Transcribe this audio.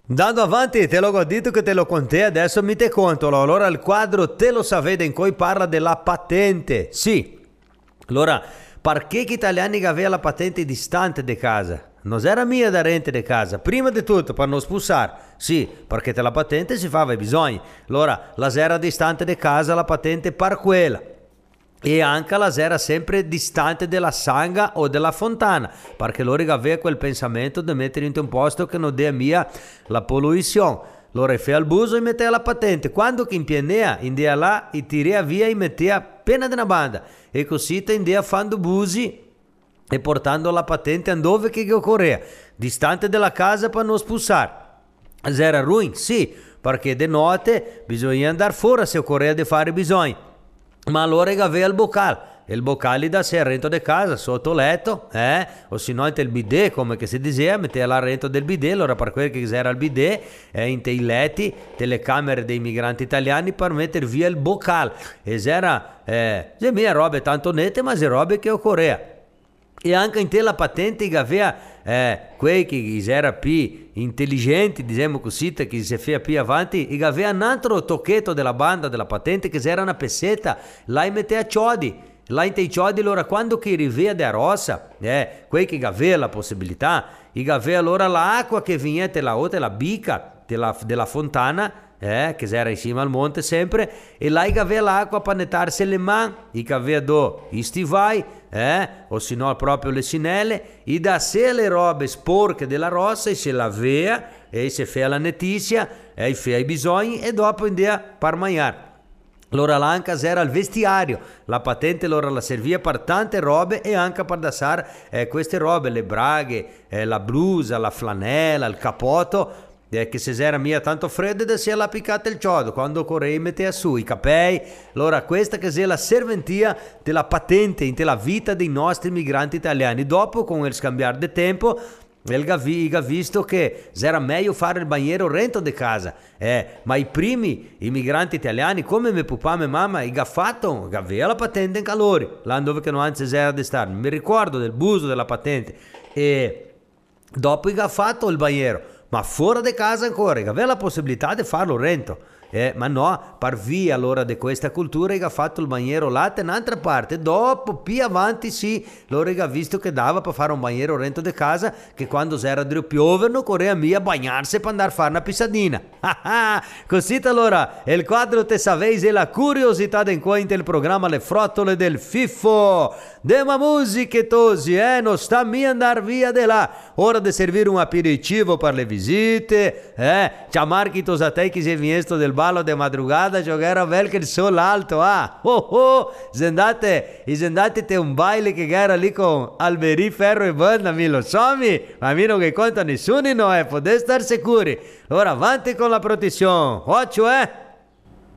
Dando avanti, te l'ho detto che te lo conté, adesso mi te conto. Allora il quadro te lo sapete in cui parla della patente. Sì, allora, perché gli italiani che avevano la patente distante di casa? Non era mia da rente di casa. Prima di tutto, per non spulsare. Sì, perché te la patente si fa i bisogni. Allora, la sera distante di casa, la patente per quella. E anche la sera sempre distante della sanga o della fontana, perché loro aveva quel pensamento di mettere in un posto che non dia mia la polluzione. Loro fa il buso e metteva la patente. Quando che impienea, india là, e tirea via e metteva appena una banda. E così te india fanno busi e portando la patente a dove che occorrea, distante dalla casa per non spulsare. Era ruin? Sì, perché di notte bisogna andare fuori se occorrea di fare bisogni. Ma allora aveva il boccale. E il boccale da sé al rento di casa, sotto letto, o se no il bidet, come che si diceva, metteva là al rento del bidet, allora per quello che era il bidet, in tei letti, telecamere dei migranti italiani per mettere via il boccale. E era, mia robe tanto nette, ma se robe che occorrea. E anche in te la patente che aveva quei che era più intelligenti, diciamo così, che si feia più avanti, e aveva un altro tocchetto della banda della patente che era una pessetta, là e metteva ciodi. Là in tei ciodi, allora, quando che rivea da rossa, quei che aveva la possibilità, e aveva allora l'acqua che veniva la bica della fontana, che era in cima al monte sempre, e là che aveva l'acqua per nettarsi le mani, e che aveva i stivai, o se no proprio le sinelle, e da sé le robe sporche della rossa, e se la aveva, e se fa la netizia, e fa i bisogni, e dopo andava per mangiare. Allora l'anca era il vestiario, la patente allora la serviva per tante robe e anche per dassare queste robe, le braghe, la blusa, la flanella, il capotto, che se era mia tanto freddo da si è appiccata il ciodo, quando correi metteva su i capelli. Allora questa che è la serventia della patente in la vita dei nostri migranti italiani. Dopo con il scambiare di tempo, il ha visto che era meglio fare il bagnero rento di casa, ma i primi immigranti italiani come mio papà e mia mamma ha fatto, aveva la patente in calori, là dove che non anzi era di stare, mi ricordo del buso della patente, e dopo ha fatto il bagnero, ma fuori di casa ancora, aveva la possibilità di farlo rento. Ma no, per via allora di questa cultura che ha fatto il bagnero là in un'altra parte, dopo più avanti sì, loro ha visto che dava per fare un bagnero rento di casa, che quando era di piovere correa mia a bagnarsi per andare a fare una pissadina. Così allora il quadro te saveis e la curiosità del cointe il programma Le Frottole del Fiffo dema musiche tosi, non sta mi andare via di là, ora di servire un aperitivo per le visite, c'ha marchi tosatei che si è visto del ballo de madrugada, giocare bel che il sole alto, andate te un baile che era lì con Alberi, Ferro e Banda, mi lo so, ma mi non che conta nessuno, potete star sicuri. Ora avanti con la protezione, occhio,